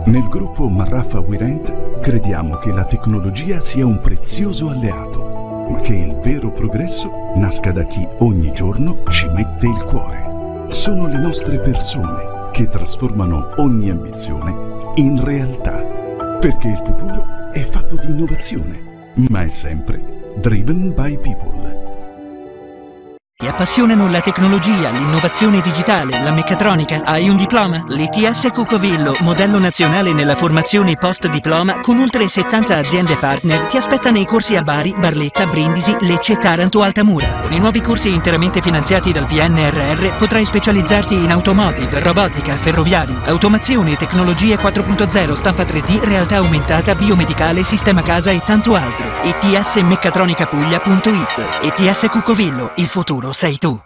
Nel gruppo Marraffa Wirent crediamo che la tecnologia sia un prezioso alleato, ma che il vero progresso nasca da chi ogni giorno ci mette il cuore. Sono le nostre persone che trasformano ogni ambizione in realtà, perché il futuro è fatto di innovazione, ma è sempre driven by people. Ti appassionano la tecnologia, l'innovazione digitale, la meccatronica? Hai un diploma? L'ITS Cucovillo, modello nazionale nella formazione post-diploma con oltre 70 aziende partner, ti aspetta nei corsi a Bari, Barletta, Brindisi, Lecce, Taranto, Altamura. Con i nuovi corsi interamente finanziati dal PNRR potrai specializzarti in automotive, robotica, ferroviari, automazione, tecnologie 4.0, stampa 3D, realtà aumentata, biomedicale, sistema casa e tanto altro. itsmeccatronicapuglia.it. ITS Cucovillo, il futuro sei tu.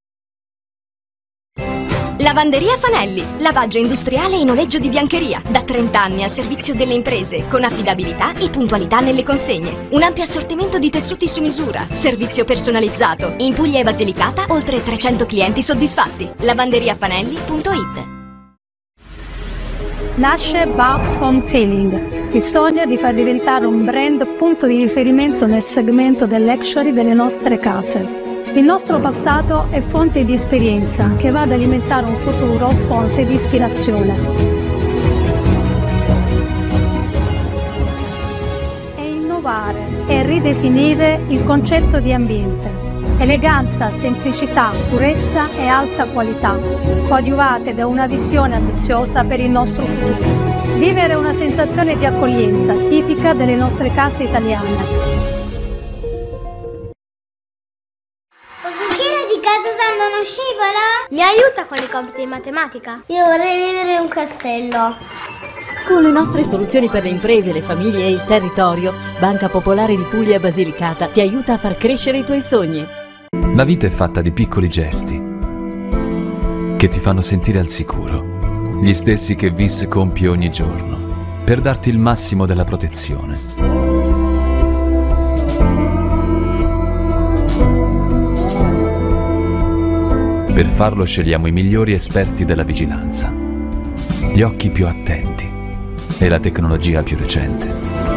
Lavanderia Fanelli, lavaggio industriale e noleggio di biancheria, da 30 anni al servizio delle imprese, con affidabilità e puntualità nelle consegne. Un ampio assortimento di tessuti su misura, servizio personalizzato. In Puglia e Basilicata, oltre 300 clienti soddisfatti. lavanderiafanelli.it. Nasce Box Home Feeling, il sogno di far diventare un brand punto di riferimento nel segmento del luxury delle nostre case. Il nostro passato è fonte di esperienza che va ad alimentare un futuro fonte di ispirazione. E innovare e ridefinire il concetto di ambiente. Eleganza, semplicità, purezza e alta qualità, coadiuvate da una visione ambiziosa per il nostro futuro. Vivere una sensazione di accoglienza tipica delle nostre case italiane. Uno scivola? Mi aiuta con i compiti di matematica? Io vorrei vivere in un castello. Con le nostre soluzioni per le imprese, le famiglie e il territorio, Banca Popolare di Puglia e Basilicata ti aiuta a far crescere i tuoi sogni. La vita è fatta di piccoli gesti che ti fanno sentire al sicuro, gli stessi che VIS compie ogni giorno per darti il massimo della protezione. Per farlo scegliamo i migliori esperti della vigilanza, gli occhi più attenti e la tecnologia più recente.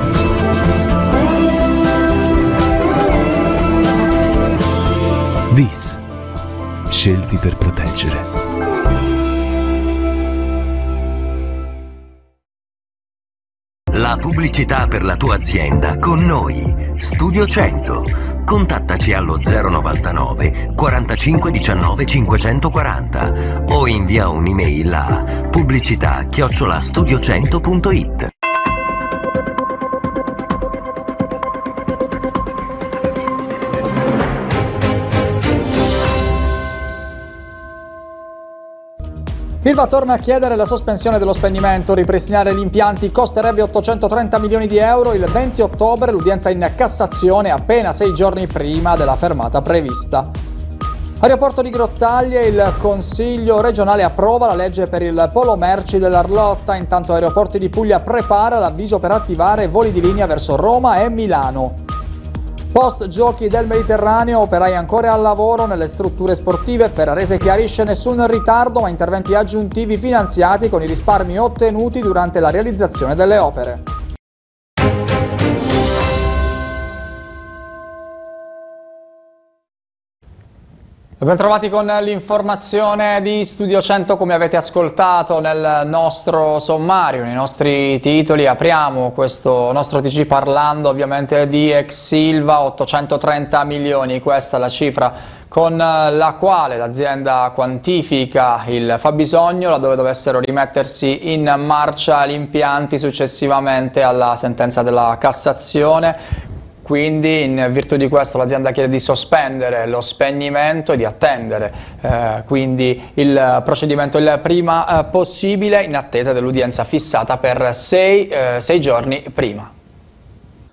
VIS, scelti per proteggere. La pubblicità per la tua azienda con noi. Studio 100. Contattaci allo 099 45 19 540 o invia un'email a pubblicità@studio100.it. Ilva torna a chiedere la sospensione dello spegnimento. Ripristinare gli impianti costerebbe 830 milioni di euro. Il 20 ottobre l'udienza in Cassazione, appena 6 giorni prima della fermata prevista. Aeroporto di Grottaglie, il Consiglio regionale approva la legge per il polo merci dell'Arlotta. Intanto Aeroporti di Puglia prepara l'avviso per attivare voli di linea verso Roma e Milano. Post giochi del Mediterraneo, operai ancora al lavoro nelle strutture sportive. Ferrarese chiarisce nessun ritardo ma interventi aggiuntivi finanziati con i risparmi ottenuti durante la realizzazione delle opere. Bentrovati con l'informazione di Studio 100. Come avete ascoltato nel nostro sommario, nei nostri titoli, apriamo questo nostro TG parlando ovviamente di ex Ilva. 830 milioni, questa è la cifra con la quale l'azienda quantifica il fabbisogno laddove dovessero rimettersi in marcia gli impianti successivamente alla sentenza della Cassazione. Quindi in virtù di questo l'azienda chiede di sospendere lo spegnimento e di attendere quindi il procedimento il prima possibile in attesa dell'udienza fissata per 6 giorni prima.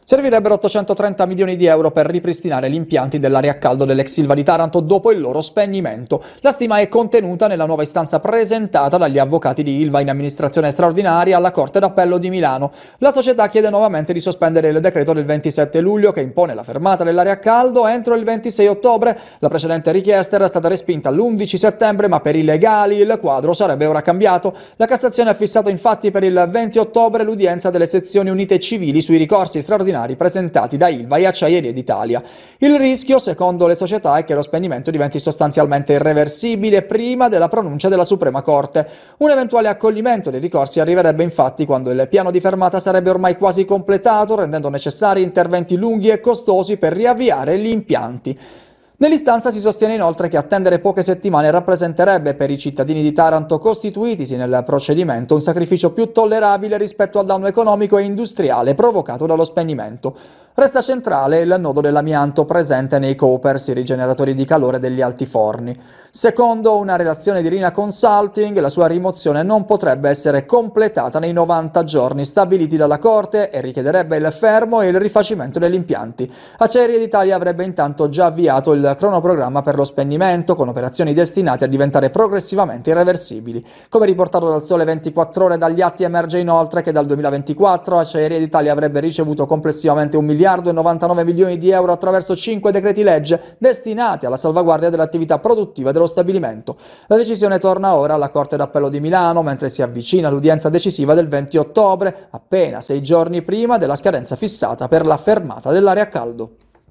Servirebbero 830 milioni di euro per ripristinare gli impianti dell'area a caldo dell'ex Ilva di Taranto dopo il loro spegnimento. La stima è contenuta nella nuova istanza presentata dagli avvocati di Ilva in amministrazione straordinaria alla Corte d'Appello di Milano. La società chiede nuovamente di sospendere il decreto del 27 luglio che impone la fermata dell'area a caldo entro il 26 ottobre. La precedente richiesta era stata respinta l'11 settembre, ma per i legali il quadro sarebbe ora cambiato. La Cassazione ha fissato infatti per il 20 ottobre l'udienza delle sezioni unite civili sui ricorsi straordinari presentati da Ilva e Acciaierie d'Italia. Il rischio, secondo le società, è che lo spegnimento diventi sostanzialmente irreversibile prima della pronuncia della Suprema Corte. Un eventuale accoglimento dei ricorsi arriverebbe infatti quando il piano di fermata sarebbe ormai quasi completato, rendendo necessari interventi lunghi e costosi per riavviare gli impianti. Nell'istanza si sostiene inoltre che attendere poche settimane rappresenterebbe per i cittadini di Taranto costituitisi nel procedimento un sacrificio più tollerabile rispetto al danno economico e industriale provocato dallo spegnimento. Resta centrale il nodo dell'amianto presente nei coopers, i rigeneratori di calore degli altiforni. Secondo una relazione di Rina Consulting, la sua rimozione non potrebbe essere completata nei 90 giorni stabiliti dalla Corte e richiederebbe il fermo e il rifacimento degli impianti. Acciaierie d'Italia avrebbe intanto già avviato il cronoprogramma per lo spegnimento, con operazioni destinate a diventare progressivamente irreversibili. Come riportato dal Sole 24 Ore, dagli atti emerge inoltre che dal 2024 Acciaierie d'Italia avrebbe ricevuto complessivamente 1 miliardo e 99 milioni di euro attraverso 5 decreti legge destinati alla salvaguardia dell'attività produttiva dello stabilimento. La decisione torna ora alla Corte d'Appello di Milano, mentre si avvicina l'udienza decisiva del 20 ottobre, appena 6 giorni prima della scadenza fissata per la fermata dell'area a caldo.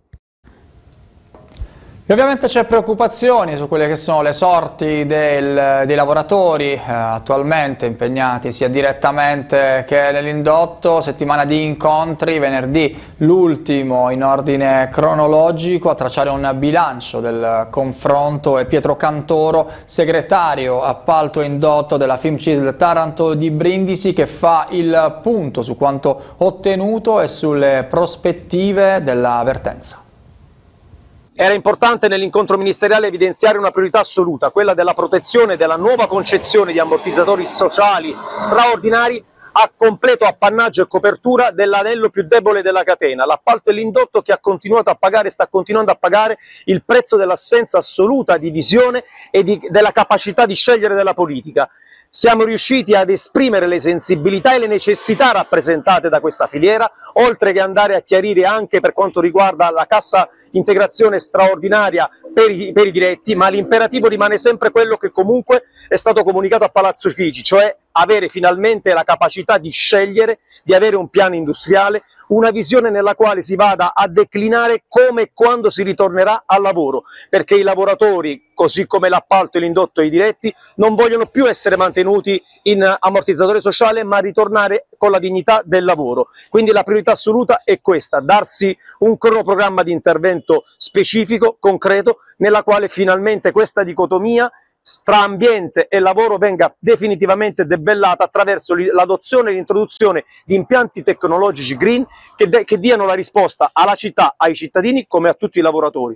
E ovviamente c'è preoccupazioni su quelle che sono le sorti dei lavoratori attualmente impegnati sia direttamente che nell'indotto. Settimana di incontri, venerdì l'ultimo in ordine cronologico a tracciare un bilancio del confronto è Pietro Cantoro, segretario appalto e indotto della FIMCISL Taranto di Brindisi, che fa il punto su quanto ottenuto e sulle prospettive della vertenza. Era importante nell'incontro ministeriale evidenziare una priorità assoluta, quella della protezione della nuova concezione di ammortizzatori sociali straordinari a completo appannaggio e copertura dell'anello più debole della catena, l'appalto e l'indotto, che ha continuato a pagare e sta continuando a pagare il prezzo dell'assenza assoluta di visione e della capacità di scegliere della politica. Siamo riusciti ad esprimere le sensibilità e le necessità rappresentate da questa filiera, oltre che andare a chiarire anche per quanto riguarda la cassa integrazione straordinaria per i diretti, ma l'imperativo rimane sempre quello che comunque è stato comunicato a Palazzo Chigi, cioè avere finalmente la capacità di scegliere, di avere un piano industriale, una visione nella quale si vada a declinare come e quando si ritornerà al lavoro, perché i lavoratori, così come l'appalto e l'indotto e i diretti, non vogliono più essere mantenuti in ammortizzatore sociale, ma ritornare con la dignità del lavoro. Quindi la priorità assoluta è questa, darsi un cronoprogramma di intervento specifico, concreto, nella quale finalmente questa dicotomia tra ambiente e lavoro venga definitivamente debellata attraverso l'adozione e l'introduzione di impianti tecnologici green che diano la risposta alla città, ai cittadini come a tutti i lavoratori.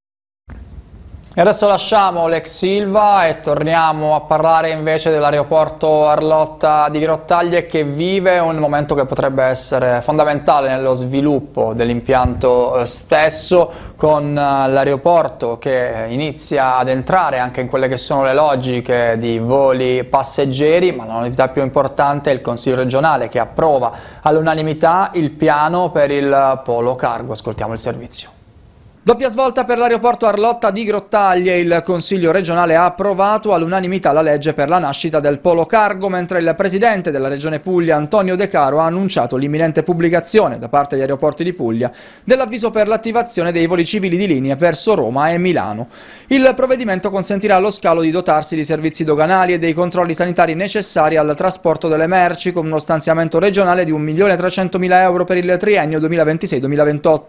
E adesso lasciamo l'ex Ilva e torniamo a parlare invece dell'aeroporto Arlotta di Grottaglie, che vive un momento che potrebbe essere fondamentale nello sviluppo dell'impianto stesso, con l'aeroporto che inizia ad entrare anche in quelle che sono le logiche di voli passeggeri, ma la novità più importante è il Consiglio regionale che approva all'unanimità il piano per il polo cargo. Ascoltiamo il servizio. Doppia svolta per l'aeroporto Arlotta di Grottaglie. Il Consiglio regionale ha approvato all'unanimità la legge per la nascita del polo cargo, mentre il presidente della Regione Puglia, Antonio De Caro, ha annunciato l'imminente pubblicazione da parte degli aeroporti di Puglia dell'avviso per l'attivazione dei voli civili di linea verso Roma e Milano. Il provvedimento consentirà allo scalo di dotarsi di servizi doganali e dei controlli sanitari necessari al trasporto delle merci, con uno stanziamento regionale di 1.300.000 euro per il triennio 2026-2028.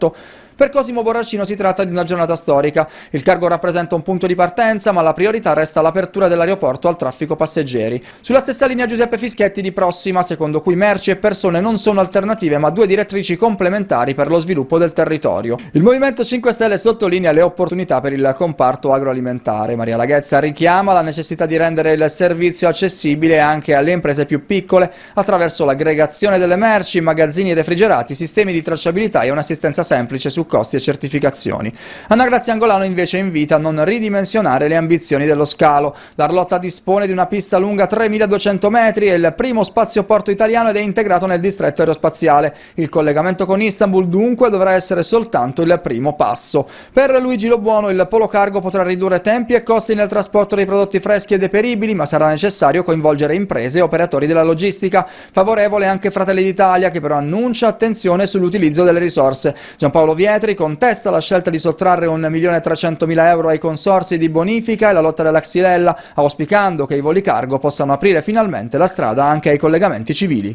Per Cosimo Borracino si tratta di una giornata storica. Il cargo rappresenta un punto di partenza, ma la priorità resta l'apertura dell'aeroporto al traffico passeggeri. Sulla stessa linea Giuseppe Fischetti di Prossima, secondo cui merci e persone non sono alternative ma due direttrici complementari per lo sviluppo del territorio. Il Movimento 5 Stelle sottolinea le opportunità per il comparto agroalimentare. Maria Laghezza richiama la necessità di rendere il servizio accessibile anche alle imprese più piccole attraverso l'aggregazione delle merci, magazzini refrigerati, sistemi di tracciabilità e un'assistenza semplice su costi e certificazioni. Anna Grazia Angolano invece invita a non ridimensionare le ambizioni dello scalo. L'Arlotta dispone di una pista lunga 3.200 metri, è il primo spazioporto italiano ed è integrato nel distretto aerospaziale. Il collegamento con Istanbul dunque dovrà essere soltanto il primo passo. Per Luigi Lobuono il polo cargo potrà ridurre tempi e costi nel trasporto dei prodotti freschi e deperibili, ma sarà necessario coinvolgere imprese e operatori della logistica. Favorevole anche Fratelli d'Italia, che però annuncia attenzione sull'utilizzo delle risorse. Giampaolo Vietri contesta la scelta di sottrarre 1.300.000 euro ai consorzi di bonifica e la lotta della Xylella, auspicando che i voli cargo possano aprire finalmente la strada anche ai collegamenti civili.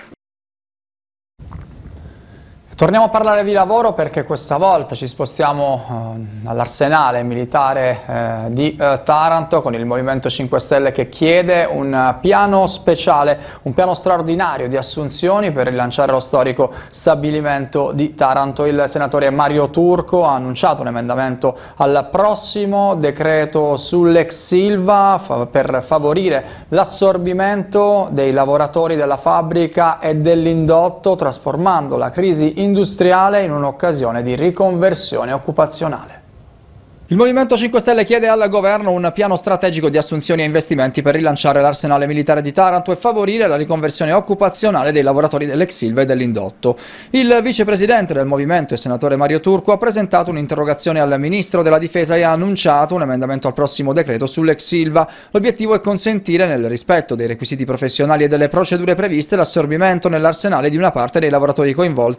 Torniamo a parlare di lavoro perché questa volta ci spostiamo all'arsenale militare di Taranto con il Movimento 5 Stelle che chiede un piano speciale, un piano straordinario di assunzioni per rilanciare lo storico stabilimento di Taranto. Il senatore Mario Turco ha annunciato un emendamento al prossimo decreto sull'ex Ilva per favorire l'assorbimento dei lavoratori della fabbrica e dell'indotto, trasformando la crisi industriale in un'occasione di riconversione occupazionale. Il Movimento 5 Stelle chiede al governo un piano strategico di assunzioni e investimenti per rilanciare l'arsenale militare di Taranto e favorire la riconversione occupazionale dei lavoratori dell'ex Ilva e dell'indotto. Il vicepresidente del movimento e senatore Mario Turco ha presentato un'interrogazione al ministro della difesa e ha annunciato un emendamento al prossimo decreto sull'ex Ilva. L'obiettivo è consentire, nel rispetto dei requisiti professionali e delle procedure previste, l'assorbimento nell'arsenale di una parte dei lavoratori coinvolti